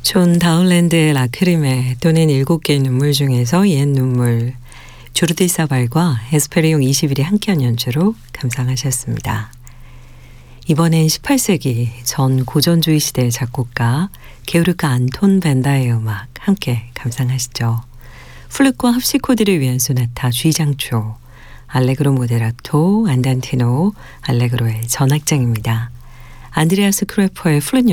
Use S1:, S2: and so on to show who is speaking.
S1: 존 다운랜드의 라크리메 또는 7개의 눈물 중에서 옛 눈물, 조르디 사발과 에스페리옹 21이 함께한 연주로 감상하셨습니다. 이번엔 18세기 전 고전주의 시대의 작곡가 게오르크 안톤 벤다의 음악 함께 감상하시죠. 플룻과 합시코드를 위한 소나타 G장초, 알레그로 모데라토, 안단티노, 알레그로의 전악장입니다. 안드레아스 크레퍼의 플룻